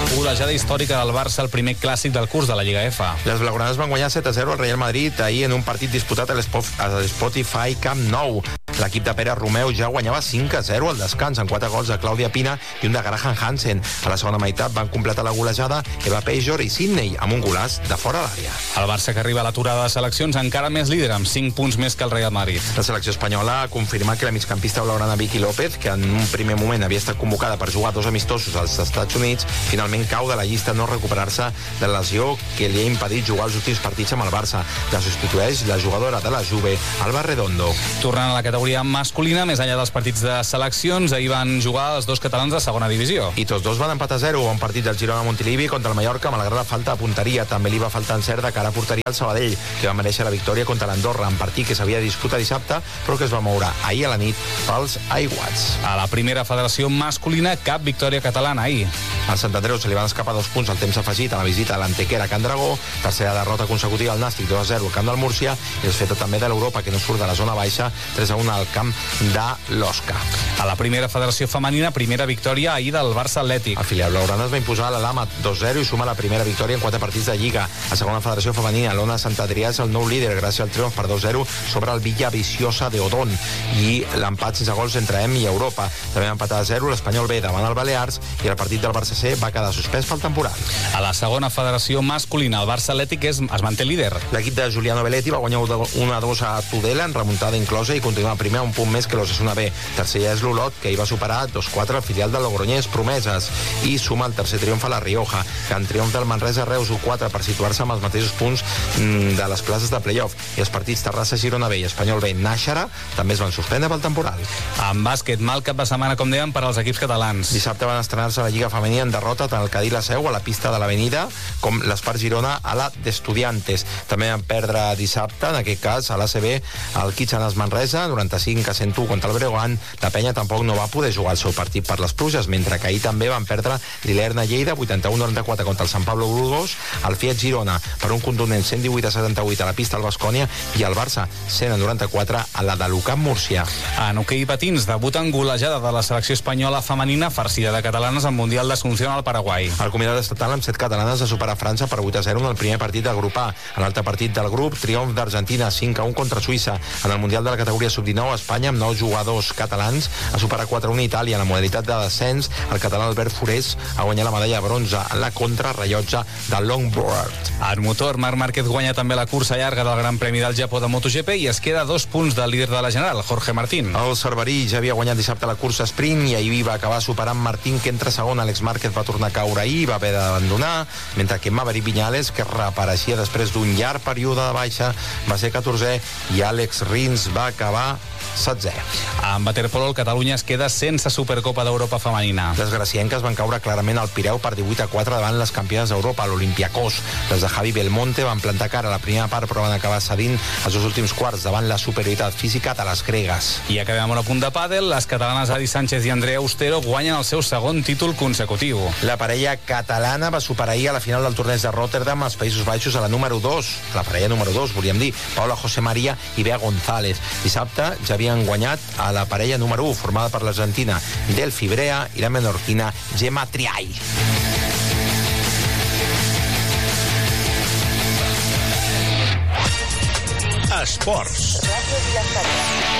Golejada històrica del Barça al primer clàssic del curs de la Lliga F. Les blaugranes van guanyar 7-0 al Real Madrid ahir en un partit disputat a l'Spotify Camp Nou. L'equip de Pere Romeu ja guanyava 5-0 al descans, amb 4 gols de Clàudia Pina i un de Graham Hansen. A la segona meitat van completar la golejada Eva Pejor i Sidney amb un golaç de fora l'àrea. El Barça, que arriba a l'aturada de seleccions, encara més líder, amb 5 punts més que el Real Madrid. La selecció espanyola ha confirmat que la migcampista blaugrana Vicky López, que en un primer moment havia estat convocada per jugar 2 amistosos als Estats Units, finalment cau de la llista no recuperar-se de la lesió que li ha impedit jugar els últims partits amb el Barça. La substitueix la jugadora de la Juve, Alba Redondo. Tornant a la categoria masculina, més enllà dels partits de seleccions, ahir van jugar els dos catalans de segona divisió. I tots dos van empatar 0, un partit del Girona Montilivi contra el Mallorca, malgrat la falta de punteria. També li va faltar encert de cara a porteria al Sabadell, que va mereixer la victòria contra l'Andorra, en partit que s'havia disputat dissabte, però que es va moure ahir a la nit pels aiguats. A la primera federació masculina, cap victòria catalana ahir. Al Sant Andreu se li van escapar 2 punts al temps afegit a la visita a l'Antequera Can Dragó, tercera derrota consecutiva al Nàstic 2-0 al camp del Múrcia, i es feta també de l'Europa, que no surt de la zona baixa, 3-1 al camp de l'Osca. A la primera federació femenina, primera victòria ahir del Barça Atlètic. El filial blaugrana es va imposar a la Lama 2-0 i suma la primera victòria en 4 partits de Lliga. A segona federació femenina, l'Ona Sant Adrià és el nou líder gràcies al triomf per 2-0 sobre el Villa Viciosa de Odón i l'empat sense gols entre EM i Europa. També va empatar a 0 l'Espanyol B davant el Balears i el partit del Barça C va quedar suspès pel temporal. A la segona federació masculina, el Barça Atlètic es manté líder. L'equip de Giuliano Belletti va guanyar 1-2 a Tudela en remuntada inclosa i continua primer a un punt més que l'Osasuna B. Tercer ja és l'Olot, que hi va superar 2-4 al filial de Logroñés Promeses i suma el tercer triomf a la Rioja, que en triomf del Manresa Reus 1-4 per situar-se amb els mateixos punts de les places de playoff. I els partits Terrassa, Girona B i Espanyol B Nàixera també es van suspendre pel temporal. En bàsquet, mal cap de setmana, com dèiem, per als equips catalans. Dissabte van estrenar-se a la Lliga Femenina en derrota tant el Cadí la Seu a la pista de l'Avenida com l'Espart Girona a la d'Estudiantes. També van perdre dissabte, en aquest cas, a l'ACB, el Kitchener Manresa, 95-101 contra el Breogán. La Penya tampoc no va poder jugar el seu partit per les pluges, mentre que ahir també van perdre l'Ilerna Lleida, 81-94 contra el Sant Pablo Burgos, el Fiat Girona per un contundent 118-78 a la pista al Bascònia i el Barça 100-94 a la de l'UCAM Múrcia. En hoquei patins, debut en golejada de la selecció espanyola femenina farcida de catalanes al Mundial d'Asunción al Paraguai. El combinat estatal amb 7 catalanes de superar França per 8-0 en el primer partit del grup A. En l'altre partit del grup, triomf d'Argentina 5-1 contra Suïssa. En el Mundial de la categoria sub-19, Espanya, amb 9 jugadors catalans, ha superat 4-1 Itàlia. En la modalitat de descens, el català Albert Forés ha guanyat la medalla de bronze en la contrarrellotge del longboard. En motor, Marc Márquez guanya també la cursa llarga del Gran Premi del Japó de MotoGP i es queda 2 punts del líder de la general, Jorge Martín. El cerverí ja havia guanyat dissabte la cursa sprint i ahir va acabar superant Martín, que entra segon. Alex Márquez va tornar a caure ahir i va haver d'abandonar, mentre que Maverick Viñales, que reapareixia després d'un llarg període de baixa, va ser 14è i Àlex Rins va acabar 7è. En waterpolo, el Catalunya es queda sense Supercopa d'Europa femenina. Les gracienques van caure clarament al Pireu per 18-4 davant les campiones d'Europa, l'Olympiacos. Les de Javi Belmonte van plantar cara a la primera part, però van acabar cedint els dos últims quarts davant la superioritat física de les gregues. I acabem amb un apunt de pàdel. Les catalanes Adi Sánchez i Andrea Austero guanyen el seu segon títol consecutiu. La parella catalana va superar ahir a la final del torneig de Rotterdam als Països Baixos a la número 2. La parella número 2, volíem dir, Paula José María i Bea González. Dissabte ja havien guanyat a la parella número 1, formada per l'argentina Delphi Brea i la menorquina Gemma Triay. Esports.